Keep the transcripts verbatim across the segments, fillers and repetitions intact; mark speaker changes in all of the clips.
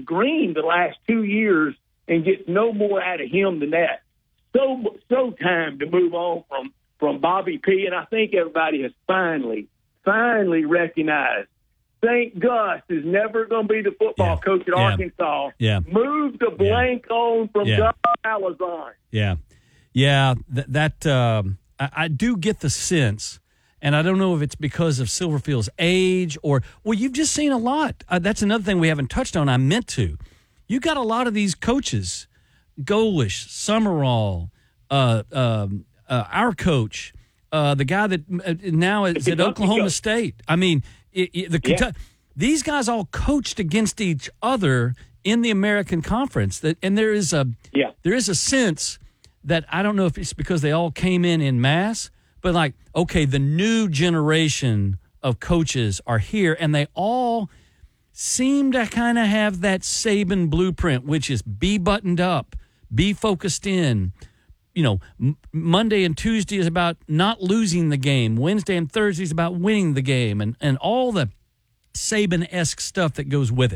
Speaker 1: Willie Green the last two years and gets no more out of him than that. So so time to move on from, from Bobby P. And I think everybody has finally, finally recognized Saint Gus is never going to be the football
Speaker 2: yeah.
Speaker 1: coach at
Speaker 2: yeah.
Speaker 1: Arkansas.
Speaker 2: Yeah.
Speaker 1: Move the blank yeah. on from
Speaker 2: yeah.
Speaker 1: Gus Malzahn.
Speaker 2: Yeah. Yeah, th- that um, I, I do get the sense, and I don't know if it's because of Silverfield's age or, well, you've just seen a lot. Uh, that's another thing we haven't touched on. I meant to. You got a lot of these coaches, Golish, Summerall, uh, um, uh, our coach, uh, the guy that uh, now is at Oklahoma State. I mean, it, it, the
Speaker 1: yeah.
Speaker 2: these guys all coached against each other in the American Conference, that, and there is a
Speaker 1: yeah.
Speaker 2: there is a sense that I don't know if it's because they all came in in mass, but like, okay, the new generation of coaches are here, and they all seem to kind of have that Saban blueprint, which is be buttoned up, be focused in. You know, m- Monday and Tuesday is about not losing the game. Wednesday and Thursday is about winning the game, and, and all the Saban-esque stuff that goes with it.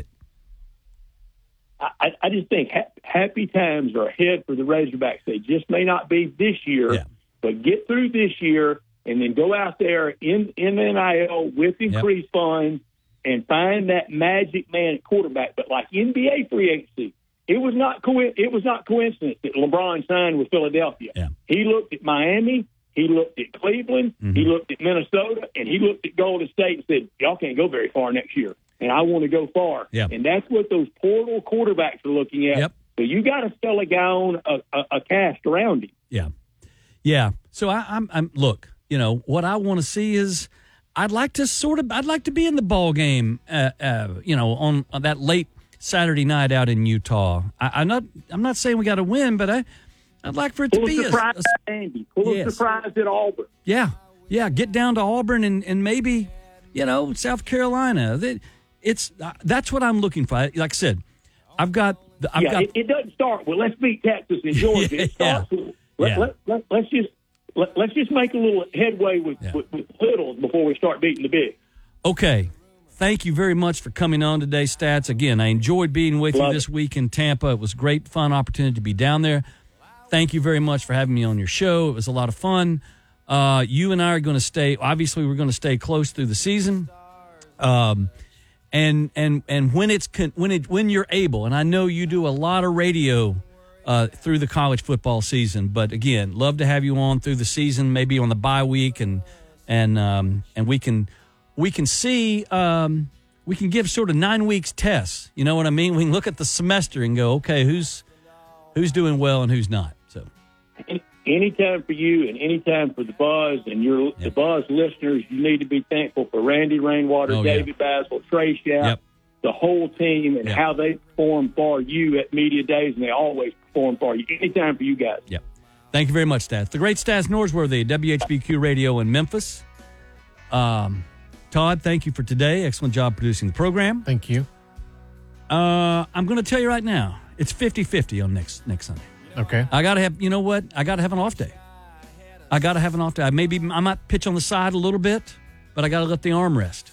Speaker 1: I, I just think ha- happy times are ahead for the Razorbacks. They just may not be this year,
Speaker 2: yeah.
Speaker 1: but get through this year and then go out there in, in N I L with increased yep. funds and find that magic man at quarterback. But like N B A free agency, it was not co- it was not coincidence that LeBron signed with Philadelphia.
Speaker 2: Yeah.
Speaker 1: He looked at Miami, he looked at Cleveland, mm-hmm. he looked at Minnesota, and he looked at Golden State and said, y'all can't go very far next year. And I want to go far.
Speaker 2: Yep.
Speaker 1: And that's what those portal quarterbacks are looking at.
Speaker 2: Yep.
Speaker 1: So you got to sell a guy on a, a, a cast around him.
Speaker 2: Yeah. Yeah. So I, I'm, I'm, look, you know, what I want to see is I'd like to sort of, I'd like to be in the ball game, uh, uh, you know, on, on that late Saturday night out in Utah. I, I'm not, I'm not saying we got to win, but I, I'd like for it
Speaker 1: Pull
Speaker 2: to be
Speaker 1: a surprise,
Speaker 2: a, a,
Speaker 1: Andy. Pull yes. a surprise at Auburn.
Speaker 2: Yeah. Yeah. Get down to Auburn and, and maybe, you know, South Carolina. They, It's uh, that's what I'm looking for. Like I said, I've got. The, I've
Speaker 1: yeah,
Speaker 2: got,
Speaker 1: it, it doesn't start with let's beat Texas and Georgia.
Speaker 2: yeah,
Speaker 1: it starts with let,
Speaker 2: yeah.
Speaker 1: let, let, let's just let, let's just make a little headway with, yeah. with, with littles before we start beating the big.
Speaker 2: Okay, thank you very much for coming on today, Stats. Again, I enjoyed being with
Speaker 1: Love
Speaker 2: you this
Speaker 1: it.
Speaker 2: week in Tampa. It was a great, fun opportunity to be down there. Thank you very much for having me on your show. It was a lot of fun. Uh, you and I are going to stay. Obviously, we're going to stay close through the season. Um. And and and when it's when it when you're able, and I know you do a lot of radio uh, through the college football season. But again, love to have you on through the season, maybe on the bye week, and and um, and we can we can see um, we can give sort of nine weeks tests. You know what I mean? We can look at the semester and go, okay, who's who's doing well and who's not. So.
Speaker 1: Anytime for you and anytime for the Buzz and your yep. the Buzz listeners, you need to be thankful for Randy Rainwater,
Speaker 2: oh,
Speaker 1: David
Speaker 2: yeah.
Speaker 1: Basil, Trey Schapp,
Speaker 2: yep.
Speaker 1: the whole team, and
Speaker 2: yep.
Speaker 1: how they perform for you at Media Days, and they always perform for you. Anytime for you guys.
Speaker 2: Yep. Thank you very much, Stats. The great Stats Norsworthy, W H B Q Radio in Memphis. Um, Todd, thank you for today. Excellent job producing the program.
Speaker 3: Thank you.
Speaker 2: Uh, I'm going to tell you right now, it's fifty-fifty on next next Sunday.
Speaker 3: Okay.
Speaker 2: I got to have, you know what? I got to have an off day. I got to have an off day. I maybe I might pitch on the side a little bit, but I got to let the arm rest.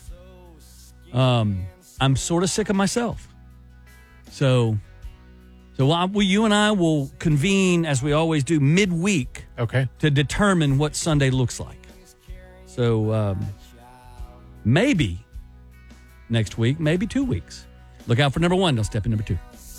Speaker 2: Um, I'm sort of sick of myself. So, so I, well, you and I will convene, as we always do, midweek.
Speaker 3: Okay.
Speaker 2: To determine what Sunday looks like. So, um, maybe next week, maybe two weeks. Look out for number one. Don't step in number two.